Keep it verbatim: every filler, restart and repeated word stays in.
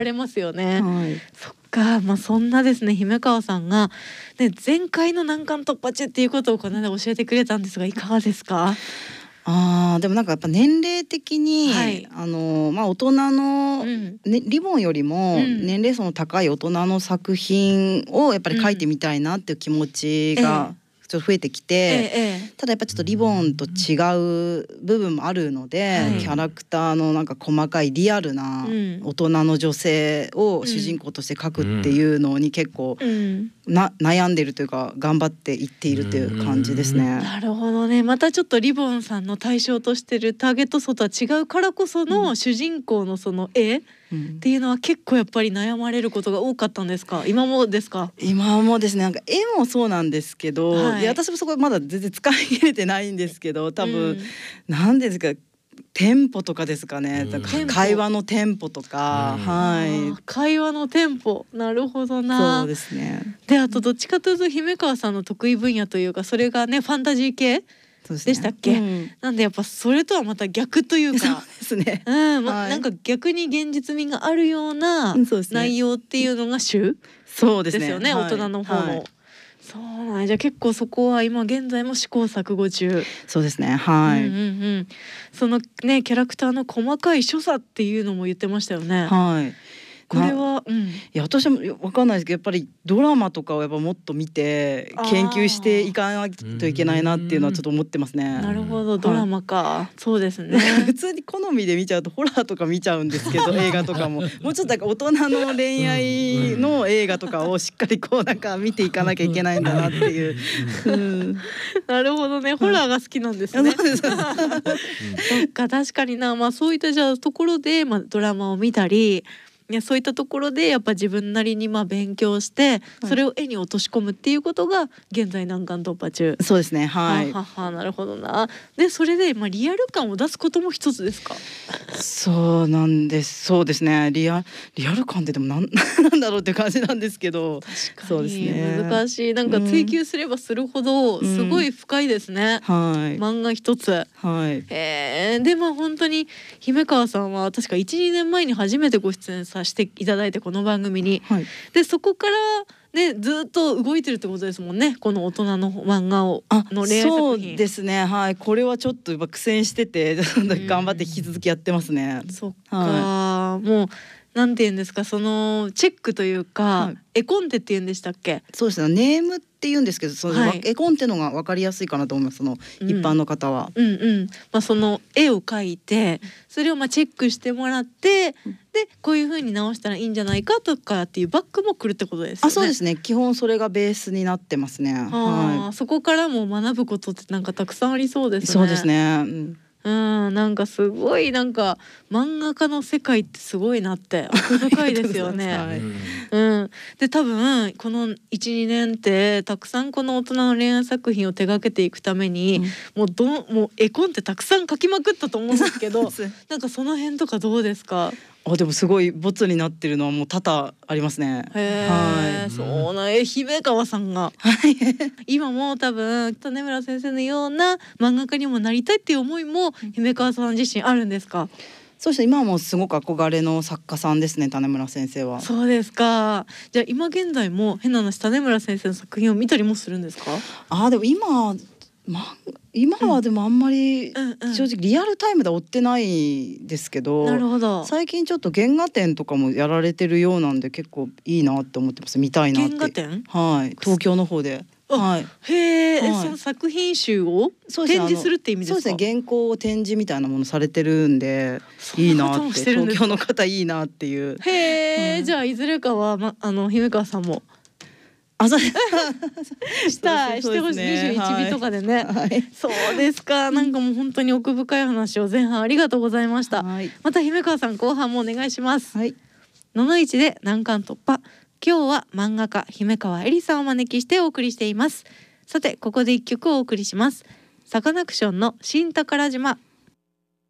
れますよね。 はい、 そっか、まあ、そんなですね姫川さんが、ね、前回の難関突破中っていうことをこの間教えてくれたんですがいかがですか？ あーでもなんかやっぱ年齢的に、 はい、 あのまあ、大人の、 うんね、リボンよりもうん年齢層の高い大人の作品をやっぱり描いてみたいなっていう気持ちがちょっと増えてきて、 えええただやっぱちょっとリボンと違う部分もあるので、 はいキャラクターのなんか細かいリアルなうん大人の女性を主人公として描くっていうのに結構うんな悩んでるというか頑張っていっているという感じですね。 なるほどね。またちょっとリボンさんの対象としてるターゲット層とは違うからこその主人公のその絵っうんていうのは結構やっぱり悩まれることが多かったんですか？今もですか？ 今もですねなんか絵もそうなんですけど、 はいいや私もそこまだ全然使い切れてないんですけど多分、 うんなんですかテンポとかですかね、 うんだかテンポら会話のテンポとか、 うんはあー会話のテンポ、なるほどいな。 そうですね。 であとどっちかというと姫川さんの得意分野というかそれがねファンタジー系そうですねでしたっけうんなんでやっぱそれとはまた逆というそうかですね。 うん、まはいなんか逆に現実味があるようなうんそうですね内容っていうのが主そうでね。 ですすよね、 はい大人の方も、 はいそうなんや。じゃあ結構そこは今現在も試行錯誤中。 そうですね。はい。 うんうんうん、そのねキャラクターの細かい所作っていうのも言ってましたよね。 はい。 これなは、うん、 いや私もわかんないですけどやっぱりドラマとかをやっぱもっと見てあー研究していかないといけないなっていうのはちょっと思ってますね。 なるほど、 はいドラマか、そうですね。 普通に好みで見ちゃうとホラーとか見ちゃうんですけど映画とかももうちょっとなんか大人の恋愛の映画とかをしっかりこうなんか見ていかなきゃいけないんだなっていう。うんなるほどね、ホラーが好きなんですね。 そうですそっか、確かにな。まあそういったじゃあところで、まあ、ドラマを見たり、いやそういったところでやっぱ自分なりにまあ勉強してそれを絵に落とし込むっていうことが現在難関突破中。 そうですね。はいはははなるほどな。でそれでまあリアル感を出すことも一つですか？ そうなんです。そうですね。リアリアル感ってでもなんなんだろうっていう感じなんですけど。 確そうですね。 難しい。なんか追求すればするほどすごい深いですね、 はい漫画一つ。 はい。 えー、でまあ本当に姫川さんは確かいち、にねんまえに初めてご出演させていただいてこの番組にはい。 でそこからねずっと動いてるってことですもんね、この大人の漫画をあ、 の恋愛そう作品。 ですね。はい。これはちょっとやっぱ苦戦してて頑張って引き続きやってますね。 そっか、 はもうなんて言うんですか、そのチェックというか、 はい絵コンテって言うんでしたっけ？ そうですね。ネームって言うんですけど、その、 はい絵コンテのが分かりやすいかなと思います。そのうん一般の方は。 うんうん、まあ、その絵を描いてそれをまあチェックしてもらってでこういう風に直したらいいんじゃないかとかっていうバックも来るってことですよね。 あ、そうですね。基本それがベースになってますね。 あはーそこからも学ぶことってなんかたくさんありそうでい。 すね。 そうですね。うんうん、なんかすごいなんか漫画家の世界ってすごいなって奥深いですよね。 はいうん、で多分このいち、にねんってたくさんこの大人の恋愛作品を手掛けていくために、 うんもうどんもう絵コンテたくさん描きまくったと思うんですけどなんかその辺とかどうですか？ あ、でもすごいボツになってるのはもう多々ありますね。 へはえ、そうなえ姫川さんが今も多分種村先生のような漫画家にもなりたいっていう思いも姫川さん自身あるんですか？ そうですね。今はもうすごく憧れの作家さんですね。種村先生は。 そうですか。じゃあ今現在も変な話種村先生の作品を見たりもするんですか？ あ、でも今ま今はでもあんまりうんうん、 正直リアルタイムで追ってないですけど、 なるほど。 最近ちょっと原画展とかもやられてるようなんで結構いいなって思ってます。見たいなって。 原画展？ はい。東京の方で。 あはい。 へえ、 はいその作品集をそうですね展示するって意味ですか？ そうですね。原稿を展示みたいなものされてるんでそんなこともいいなって、 してるんですか？ 東京の方いいなっていう。 へえ、 はいじゃあいずれかは、ま、あの姫川さんもあ、そうしたいしてほしい、にじゅういちびとかでね。 はい。 そうですか。なんかもう本当に奥深い話を前半ありがとうございました。 はい。 また姫川さん後半もお願いします。 はい。 ののいちで難関突破。今日は漫画家姫川絵里さんをお招きしてお送りしています。さてここで一曲をお送りします。サカナクションの新宝島。